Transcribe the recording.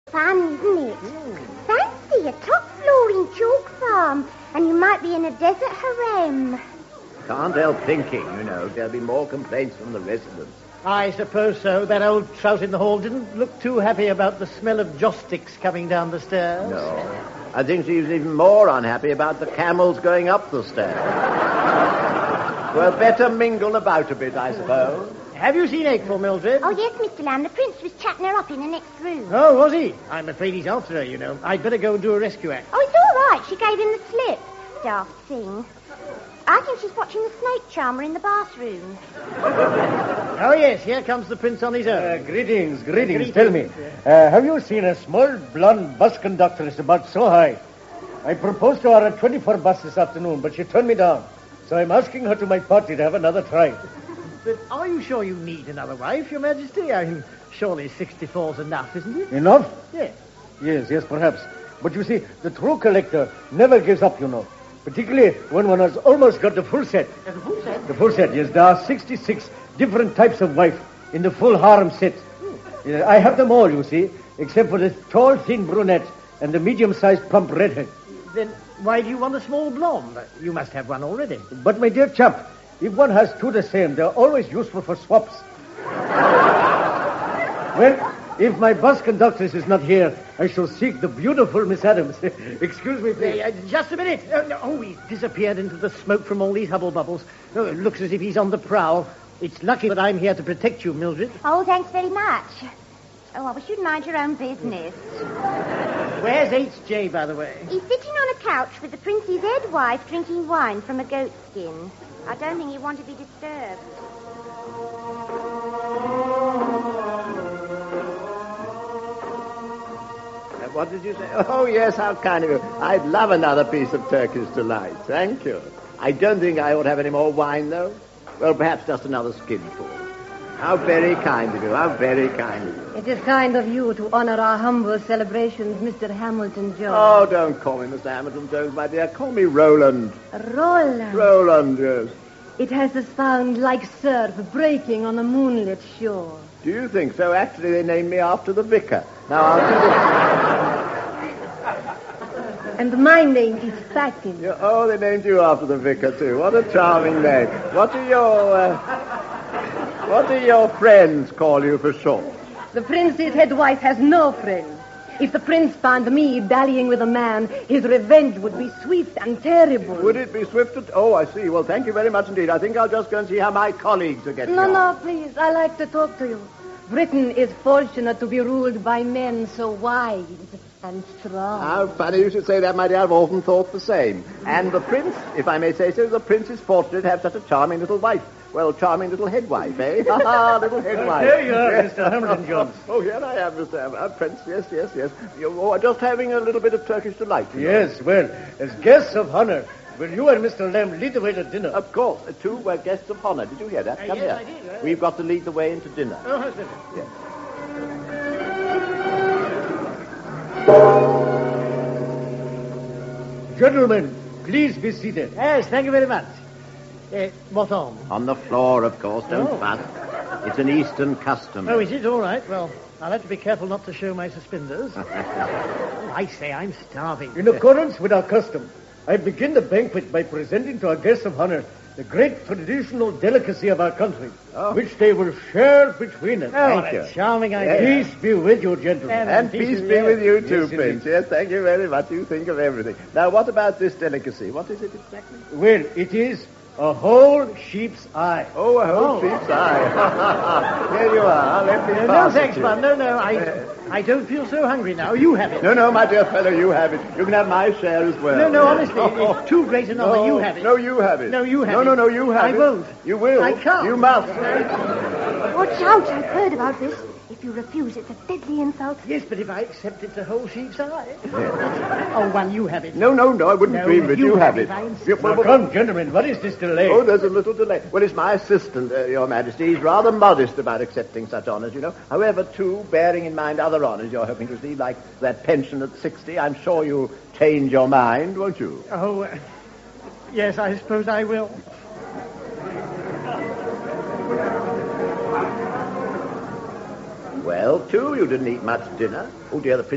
Fun, isn't it? Fancy a top-flooring chalk farm, and you might be in a desert harem. Can't help thinking, there'll be more complaints from the residents. I suppose so. That old trout in the hall didn't look too happy about the smell of joss sticks coming down the stairs. No. I think she was even more unhappy about the camels going up the stairs. Well, better mingle about a bit, I suppose. Have you seen April, Mildred? Oh, yes, Mr. Lamb. The prince was chatting her up in the next room. Oh, was he? I'm afraid he's after her, I'd better go and do a rescue act. Oh, it's all right. She gave him the slip. Daft thing. I think she's watching the snake charmer in the bathroom. Oh, yes, here comes the prince on his own. Greetings. Tell me, have you seen a small, blonde bus conductor is about so high? I proposed to her a 24 bus this afternoon, but she turned me down. So I'm asking her to my party to have another try. But are you sure you need another wife, Your Majesty? I mean, surely 64's enough, isn't it? Enough? Yes. Yes, perhaps. But you see, the true collector never gives up, Particularly when one has almost got the full set. The full set? The full set, yes. There are 66 different types of wife in the full harem set. I have them all, you see, except for the tall, thin brunette and the medium-sized, plump redhead. Then why do you want a small blonde? You must have one already. But, my dear chap, if one has two the same, they're always useful for swaps. Well, if my bus conductress is not here, I shall seek the beautiful Miss Adams. Excuse me, please. Just a minute. Oh, he's disappeared into the smoke from all these hubble bubbles. Oh, it looks as if he's on the prowl. It's lucky that I'm here to protect you, Mildred. Oh, thanks very much. Oh, I wish you'd mind your own business. Where's H.J., by the way? He's sitting on a couch with the prince's head wife drinking wine from a goat skin. I don't think he'd want to be disturbed. What did you say? Oh, yes, how kind of you. I'd love another piece of Turkish delight. Thank you. I don't think I ought to have any more wine, though. Well, perhaps just another skinful. How very kind of you. How very kind of you. It is kind of you to honor our humble celebrations, Mr. Hamilton Jones. Oh, don't call me Mr. Hamilton Jones, my dear. Call me Roland. Roland? Roland, yes. It has a sound like surf breaking on a moonlit shore. Do you think so? Actually, they named me after the vicar. Now, I'll do this. And my name is Fatin. Oh, they named you after the vicar, too. What a charming name. What do your friends call you for short? The prince's head wife has no friends. If the prince found me dallying with a man, his revenge would be swift and terrible. Would it be swift? Oh, I see. Well, thank you very much indeed. I think I'll just go and see how my colleagues are getting on. No, please. I like to talk to you. Britain is fortunate to be ruled by men so wise and strong. How funny you should say that, my dear. I've often thought the same. And the prince, if I may say so, the prince is fortunate to have such a charming little wife. Well, charming little head wife, eh? Little head wife. There you are, Mr. Hamilton Jones. Oh, here I am, Mr. Hamilton. Prince, yes. You're just having a little bit of Turkish delight. Yes, well, as guests of honor, will you and Mr. Lamb lead the way to dinner? Of course. Two were guests of honor. Did you hear that? Come yes, here. I did. Right? We've got to lead the way into dinner. Oh, husband. Yes. Gentlemen, please be seated. Yes, thank you very much. What on? On the floor, of course. Don't fuss. It's an Eastern custom. Oh, is it? All right. Well, I'll have to be careful not to show my suspenders. Oh, I say, I'm starving. In accordance with our custom, I begin the banquet by presenting to our guests of honor the great traditional delicacy of our country, which they will share between them. Oh, Thank you. Charming idea. Peace be with you, gentlemen. And peace be with you too, Yes, Prince. indeed. Yes, thank you very much. You think of everything. Now, what about this delicacy? What is it exactly? Well, it is a whole sheep's eye. Oh, a whole sheep's eye. Here you are. Let me No, pass thanks, it to man. you. No, I don't feel so hungry now. You have it. No, my dear fellow, you have it. You can have my share as well. No, honestly, it's too great an honor. You have it. No, you have it. No, you have it. No, you have it. I won't. You will. I can't. You must. Watch out, I've heard about this. If you refuse, it's a deadly insult. Yes, but if I accept it's a whole sheep's eye. Oh, one, you have it. No, I wouldn't dream of it. You have it. I insist. Now, come, gentlemen, what is this delay? Oh, there's a little delay. Well, it's my assistant, Your Majesty. He's rather modest about accepting such honors, However, too, bearing in mind other honors you're hoping to receive, like that pension at 60, I'm sure you'll change your mind, won't you? Oh, yes, I suppose I will. Well, too, you didn't eat much dinner. Oh, dear, the